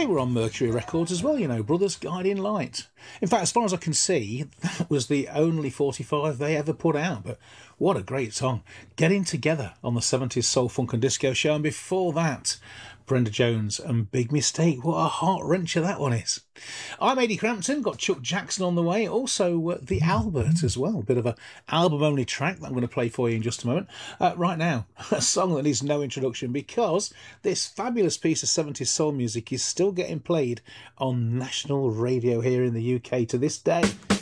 They were on Mercury Records as well, you know, Brothers Guiding Light. In fact, as far as I can see, that was the only 45 they ever put out. But what a great song. Getting Together on the 70s Soul, Funk and Disco show. And before that, Brenda Jones and Big Mistake. What a heart-wrencher that one is. I'm Ady Crampton, got Chuck Jackson on the way, also the Albert as well. Bit of an album-only track that I'm going to play for you in just a moment. Right now, a song that needs no introduction because this fabulous piece of 70s soul music is still getting played on national radio here in the UK to this day.